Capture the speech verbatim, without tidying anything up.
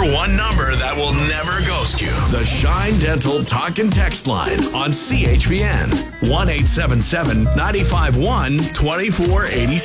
one number that will never ghost you. The Shine Dental Talk and Text Line on C H P N. one eight seven seven, nine five one, two four eight six.